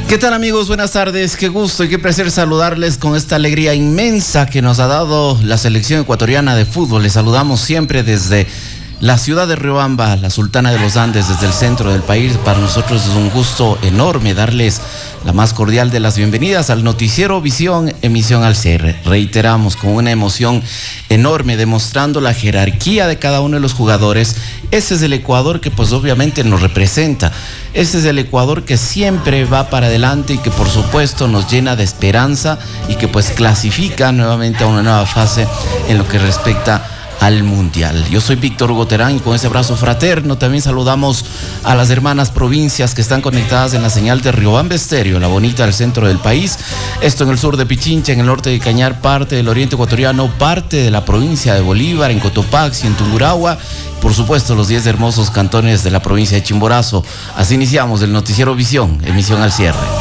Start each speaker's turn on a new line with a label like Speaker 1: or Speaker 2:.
Speaker 1: ¿Qué tal, amigos? Buenas tardes, qué gusto y qué placer saludarles con esta alegría inmensa que nos ha dado la selección ecuatoriana de fútbol. Les saludamos siempre desde la ciudad de Riobamba, la Sultana de los Andes, desde el centro del país. Para nosotros es un gusto enorme darles la más cordial de las bienvenidas al noticiero Visión, emisión al cierre. Reiteramos, con una emoción enorme, demostrando la jerarquía de cada uno de los jugadores. Ese es el Ecuador que pues obviamente nos representa. Ese es el Ecuador que siempre va para adelante y que por supuesto nos llena de esperanza y que pues clasifica nuevamente a una nueva fase en lo que respecta al Mundial. Yo soy Víctor Hugo Terán y con ese abrazo fraterno también saludamos a las hermanas provincias que están conectadas en la señal de Riobamba Estéreo, la bonita del centro del país. Esto en el sur de Pichincha, en el norte de Cañar, parte del oriente ecuatoriano, parte de la provincia de Bolívar, en Cotopaxi, en Tungurahua. Por supuesto, los 10 hermosos cantones de la provincia de Chimborazo. Así iniciamos el noticiero Visión, emisión al cierre.